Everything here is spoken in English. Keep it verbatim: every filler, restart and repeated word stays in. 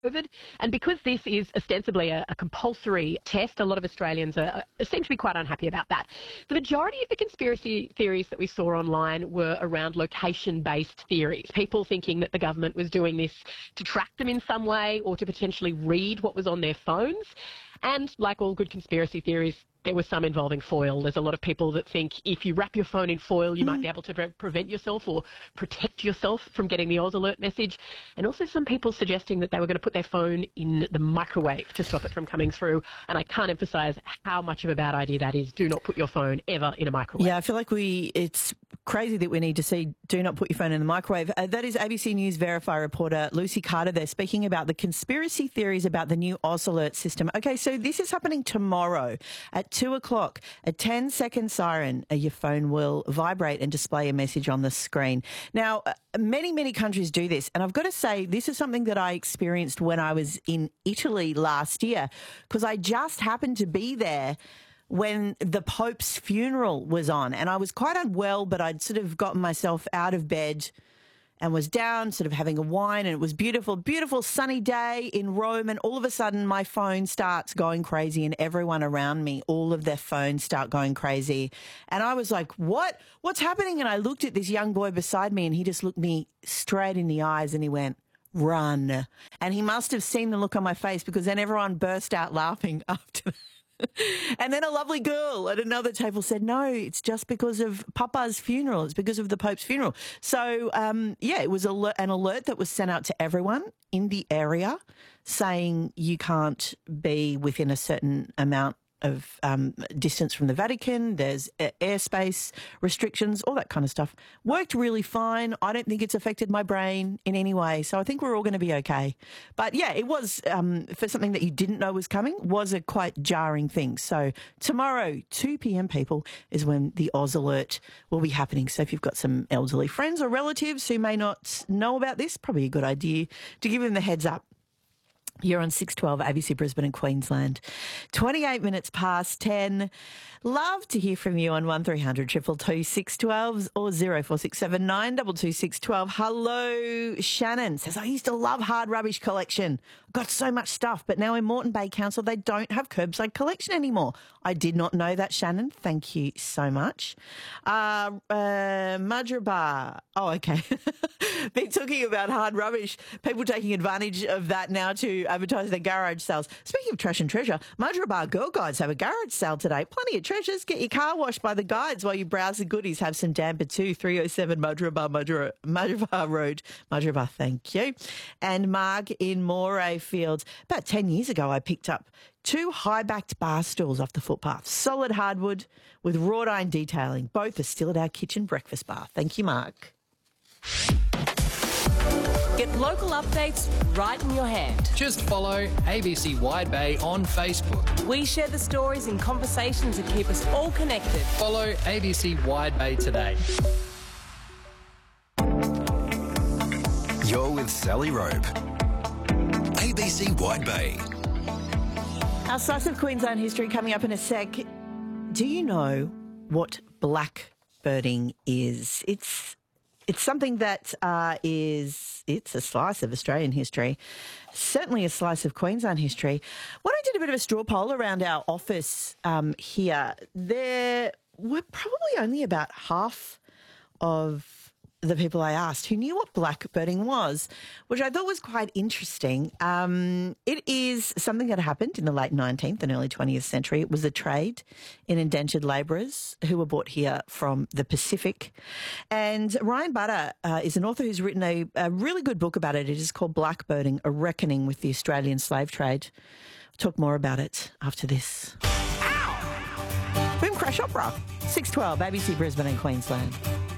COVID. And because this is ostensibly a, a compulsory test, a lot of Australians are, are, seem to be quite unhappy about that. The majority of the conspiracy theories that we saw online were around location-based theories, people thinking that the government was doing this to track them in some way or to potentially read what was on their phones. And like all good conspiracy theories, there was some involving foil. There's a lot of people that think if you wrap your phone in foil, you mm. might be able to pre- prevent yourself or protect yourself from getting the Oz alert message. And also some people suggesting that they were going to put their phone in the microwave to stop it from coming through. And I can't emphasise how much of a bad idea that is. Do not put your phone ever in a microwave. Yeah, I feel like we, it's crazy that we need to see do not put your phone in the microwave. Uh, that is A B C News Verify reporter Lucy Carter there speaking about the conspiracy theories about the new Oz alert system. Okay, so this is happening tomorrow at two o'clock. A ten second siren, uh, your phone will vibrate and display a message on the screen. Now, uh, many, many countries do this. And I've got to say, this is something that I experienced when I was in Italy last year, because I just happened to be there when the Pope's funeral was on. And I was quite unwell, but I'd sort of gotten myself out of bed and was down, sort of having a wine, and it was beautiful, beautiful sunny day in Rome, and all of a sudden my phone starts going crazy and everyone around me, all of their phones start going crazy. And I was like, what? What's happening? And I looked at this young boy beside me and he just looked me straight in the eyes and he went, run. And he must have seen the look on my face, because then everyone burst out laughing after that. And then a lovely girl at another table said, no, it's just because of Papa's funeral. It's because of the Pope's funeral. So, um, yeah, it was a, an alert that was sent out to everyone in the area saying you can't be within a certain amount of um, distance from the Vatican. There's airspace restrictions, all that kind of stuff. Worked really fine. I don't think it's affected my brain in any way. So I think we're all going to be okay. But yeah, it was, um, for something that you didn't know was coming, was a quite jarring thing. So tomorrow, two p.m, people, is when the Oz alert will be happening. So if you've got some elderly friends or relatives who may not know about this, probably a good idea to give them the heads up. You're on six twelve A B C Brisbane and Queensland. twenty-eight minutes past ten. Love to hear from you on one three hundred two two two six one two or zero four six seven nine two two six one two. Hello, Shannon says, I used to love Hard Rubbish collection. Got so much stuff, but now in Moreton Bay Council, they don't have curbside collection anymore. I did not know that, Shannon. Thank you so much. Uh, uh, Madrabar. Oh, okay. Been talking about hard rubbish. People taking advantage of that now to advertise their garage sales. Speaking of trash and treasure, Madrabar Girl Guides have a garage sale today. Plenty of treasures. Get your car washed by the guides while you browse the goodies. Have some damper too. three oh seven Madrabar, Madrabar, Madrabar Road. Madrabar, thank you. And Mark in Moray Fields. About ten years ago, I picked up two high-backed bar stools off the footpath. Solid hardwood with wrought iron detailing. Both are still at our kitchen breakfast bar. Thank you, Mark. Get local updates right in your hand. Just follow A B C Wide Bay on Facebook. We share the stories and conversations that keep us all connected. Follow A B C Wide Bay today. You're with Sally Rope. A B C Wide Bay. Our slice of Queensland history coming up in a sec. Do you know what blackbirding is? It's it's something that uh, is it's a slice of Australian history, certainly a slice of Queensland history. When I did a bit of a straw poll around our office um, here, there were probably only about half of the people I asked who knew what blackbirding was, which I thought was quite interesting. Um, it is something that happened in the late nineteenth and early twentieth century. It was a trade in indentured labourers who were brought here from the Pacific. And Ryan Butter uh, is an author who's written a, a really good book about it. It is called Blackbirding, A Reckoning with the Australian Slave Trade. I'll talk more about it after this. Ow! Boom Crash Opera, six twelve, A B C Brisbane and Queensland.